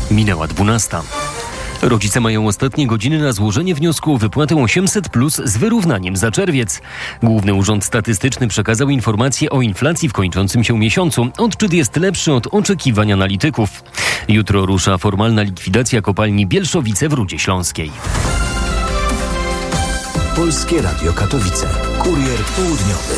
Minęła 12. Rodzice mają ostatnie godziny na złożenie wniosku o wypłatę 800+ z wyrównaniem za czerwiec. Główny Urząd Statystyczny przekazał informację o inflacji w kończącym się miesiącu. Odczyt jest lepszy od oczekiwań analityków. Jutro rusza formalna likwidacja kopalni Bielszowice w Rudzie Śląskiej. Polskie Radio Katowice. Kurier południowy.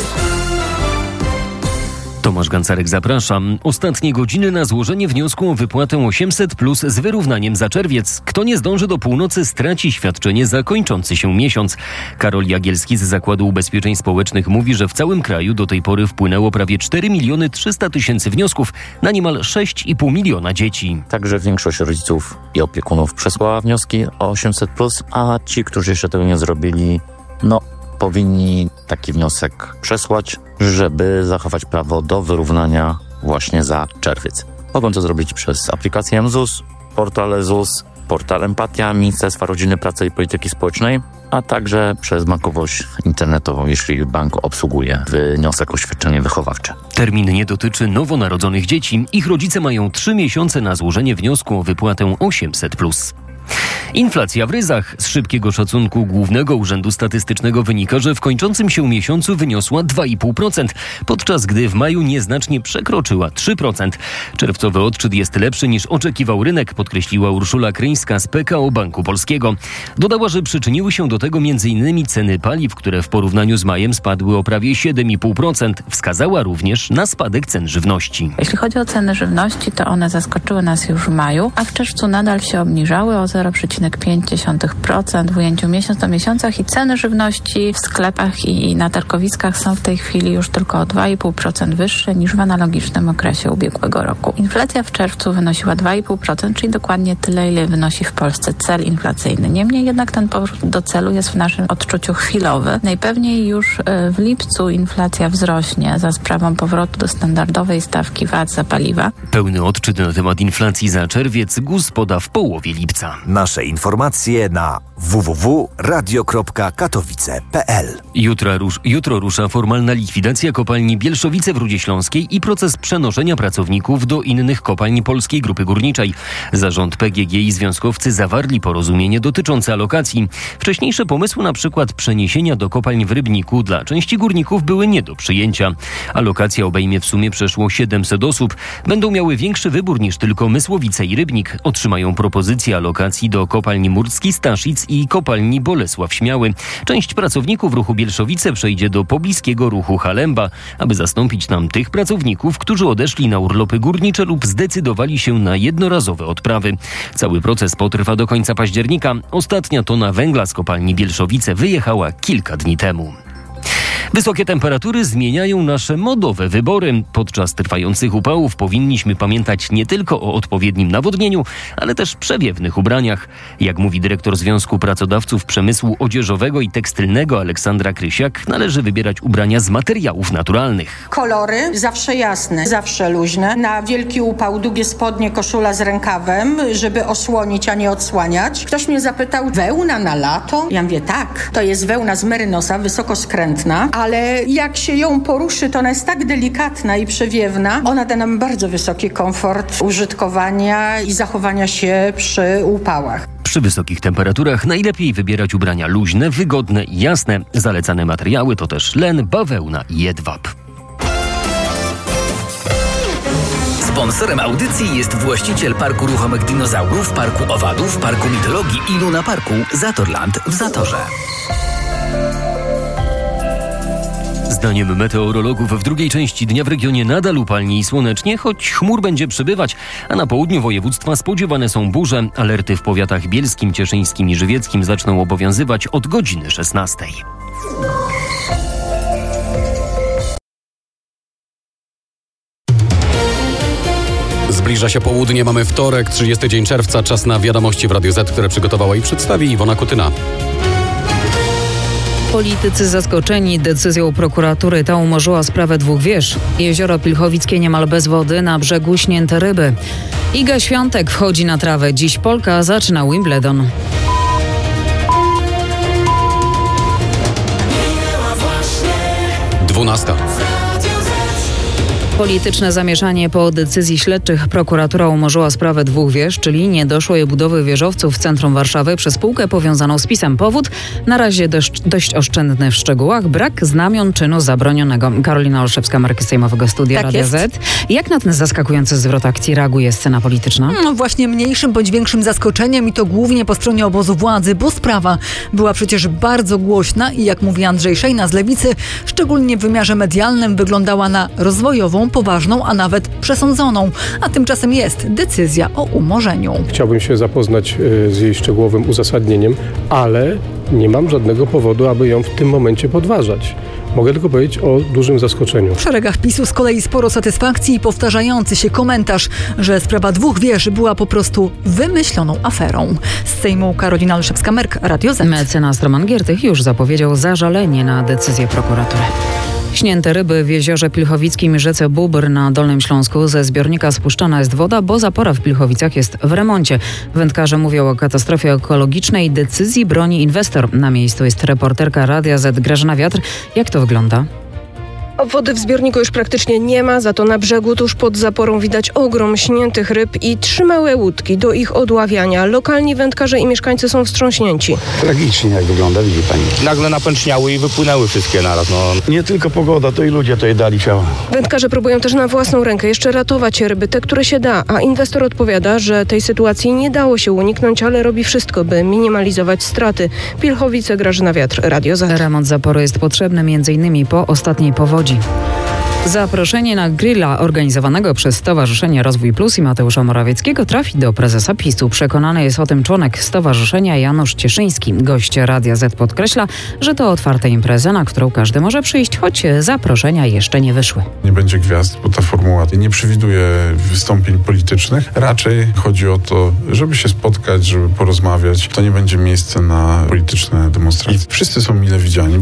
Tomasz Gancarek, zapraszam. Ostatnie godziny na złożenie wniosku o wypłatę 800+ z wyrównaniem za czerwiec. Kto nie zdąży do północy, straci świadczenie za kończący się miesiąc. Karol Jagielski z Zakładu Ubezpieczeń Społecznych mówi, że w całym kraju do tej pory wpłynęło prawie 4 300 000 wniosków na niemal 6,5 miliona dzieci. Także większość rodziców i opiekunów przesłała wnioski o 800+, a ci, którzy jeszcze tego nie zrobili, powinni taki wniosek przesłać, żeby zachować prawo do wyrównania właśnie za czerwiec. Mogą to zrobić przez aplikację mZUS, portal ZUS, portal Empatia Ministerstwa Rodziny, Pracy i Polityki Społecznej, a także przez bankowość internetową, jeśli bank obsługuje wniosek o świadczenie wychowawcze. Termin nie dotyczy nowonarodzonych dzieci. Ich rodzice mają 3 miesiące na złożenie wniosku o wypłatę 800+. Inflacja w ryzach. Z szybkiego szacunku Głównego Urzędu Statystycznego wynika, że w kończącym się miesiącu wyniosła 2,5%, podczas gdy w maju nieznacznie przekroczyła 3%. Czerwcowy odczyt jest lepszy niż oczekiwał rynek, podkreśliła Urszula Kryńska z PKO Banku Polskiego. Dodała, że przyczyniły się do tego m.in. ceny paliw, które w porównaniu z majem spadły o prawie 7,5%. Wskazała również na spadek cen żywności. Jeśli chodzi o ceny żywności, to one zaskoczyły nas już w maju, a w czerwcu nadal się obniżały o 0,5% w ujęciu miesiąc do miesiącach i ceny żywności w sklepach i na targowiskach są w tej chwili już tylko o 2,5% wyższe niż w analogicznym okresie ubiegłego roku. Inflacja w czerwcu wynosiła 2,5%, czyli dokładnie tyle, ile wynosi w Polsce cel inflacyjny. Niemniej jednak ten powrót do celu jest w naszym odczuciu chwilowy. Najpewniej już w lipcu inflacja wzrośnie za sprawą powrotu do standardowej stawki VAT za paliwa. Pełny odczyt na temat inflacji za czerwiec GUS poda w połowie lipca. Nasze informacje na www.radio.katowice.pl. Jutro rusza formalna likwidacja kopalni Bielszowice w Rudzie Śląskiej i proces przenoszenia pracowników do innych kopalni Polskiej Grupy Górniczej. Zarząd PGG i związkowcy zawarli porozumienie dotyczące alokacji. Wcześniejsze pomysły, na przykład przeniesienia do kopalń w Rybniku, dla części górników były nie do przyjęcia. Alokacja obejmie w sumie przeszło 700 osób. Będą miały większy wybór niż tylko Mysłowice i Rybnik. Otrzymają propozycję alokacji do kopalni Murski Staszic i kopalni Bolesław Śmiały. Część pracowników ruchu Bielszowice przejdzie do pobliskiego ruchu Halemba, aby zastąpić tam tych pracowników, którzy odeszli na urlopy górnicze lub zdecydowali się na jednorazowe odprawy. Cały proces potrwa do końca października. Ostatnia tona węgla z kopalni Bielszowice wyjechała kilka dni temu. Wysokie temperatury zmieniają nasze modowe wybory. Podczas trwających upałów powinniśmy pamiętać nie tylko o odpowiednim nawodnieniu, ale też przewiewnych ubraniach. Jak mówi dyrektor Związku Pracodawców Przemysłu Odzieżowego i Tekstylnego Aleksandra Krysiak, należy wybierać ubrania z materiałów naturalnych. Kolory zawsze jasne, zawsze luźne. Na wielki upał długie spodnie, koszula z rękawem, żeby osłonić, a nie odsłaniać. Ktoś mnie zapytał, wełna na lato? Ja mówię, tak, to jest wełna z merynosa, wysoko skrętna, ale jak się ją poruszy, to ona jest tak delikatna i przewiewna. Ona da nam bardzo wysoki komfort użytkowania i zachowania się przy upałach. Przy wysokich temperaturach najlepiej wybierać ubrania luźne, wygodne i jasne. Zalecane materiały to też len, bawełna i jedwab. Sponsorem audycji jest właściciel Parku Ruchomych Dinozaurów, Parku Owadów, Parku Mitologii i Luna Parku Zatorland w Zatorze. Zdaniem meteorologów w drugiej części dnia w regionie nadal upalnie i słonecznie, choć chmur będzie przybywać, a na południu województwa spodziewane są burze. Alerty w powiatach bielskim, cieszyńskim i żywieckim zaczną obowiązywać od godziny 16. Zbliża się południe, mamy wtorek, 30 dzień czerwca, czas na wiadomości w Radiu Z, które przygotowała i przedstawi Iwona Kutyna. Politycy zaskoczeni decyzją prokuratury. Ta umorzyła sprawę dwóch wież. Jezioro Pilchowickie niemal bez wody, na brzegu śnięte ryby. Iga Świątek wchodzi na trawę. Dziś Polka zaczyna Wimbledon. 12. Polityczne zamieszanie po decyzji śledczych. Prokuratura umorzyła sprawę 2 wież, czyli niedoszłej budowy wieżowców w centrum Warszawy przez spółkę powiązaną z PiS-em. Powód na razie dość oszczędny w szczegółach. Brak znamion czynu zabronionego. Karolina Olszewska, Marki Sejmowego Studia Tak Radia jest. Z. Jak na ten zaskakujący zwrot akcji reaguje scena polityczna? No właśnie mniejszym bądź większym zaskoczeniem i to głównie po stronie obozu władzy, bo sprawa była przecież bardzo głośna i jak mówi Andrzej Szejna z Lewicy, szczególnie w wymiarze medialnym wyglądała na rozwojową, poważną, a nawet przesądzoną. A tymczasem jest decyzja o umorzeniu. Chciałbym się zapoznać z jej szczegółowym uzasadnieniem, ale nie mam żadnego powodu, aby ją w tym momencie podważać. Mogę tylko powiedzieć o dużym zaskoczeniu. W szeregach PiS-u z kolei sporo satysfakcji i powtarzający się komentarz, że sprawa 2 wież była po prostu wymyśloną aferą. Z Sejmu Karolina Olszewska-Merk, Radio Z. Mecenas Roman Giertych już zapowiedział zażalenie na decyzję prokuratury. Śnięte ryby w jeziorze Pilchowickim i rzece Bóbr na Dolnym Śląsku. Ze zbiornika spuszczana jest woda, bo zapora w Pilchowicach jest w remoncie. Wędkarze mówią o katastrofie ekologicznej. Decyzji broni inwestor. Na miejscu jest reporterka Radia Z Grażyna Wiatr. Jak to wygląda? Wody w zbiorniku już praktycznie nie ma, za to na brzegu tuż pod zaporą widać ogrom śniętych ryb i 3 małe łódki do ich odławiania. Lokalni wędkarze i mieszkańcy są wstrząśnięci. Tragicznie jak wygląda, widzi pani. Nagle napęczniały i wypłynęły wszystkie naraz. Nie tylko pogoda, to i ludzie to jej dali ciała. Wędkarze próbują też na własną rękę jeszcze ratować ryby, te, które się da, a inwestor odpowiada, że tej sytuacji nie dało się uniknąć, ale robi wszystko, by minimalizować straty. Pilchowice, Grażyna Wiatr, Radio Z. Remont zapory jest potrzebny m.in. po ostatniej powodzi. Zaproszenie na grilla organizowanego przez Stowarzyszenie Rozwój Plus i Mateusza Morawieckiego trafi do prezesa PiS-u. Przekonany jest o tym członek stowarzyszenia Janusz Cieszyński. Gość Radia Z podkreśla, że to otwarta impreza, na którą każdy może przyjść, choć zaproszenia jeszcze nie wyszły. Nie będzie gwiazd, bo ta formuła nie przewiduje wystąpień politycznych. Raczej chodzi o to, żeby się spotkać, żeby porozmawiać. To nie będzie miejsce na polityczne demonstracje. Wszyscy są mile widziani.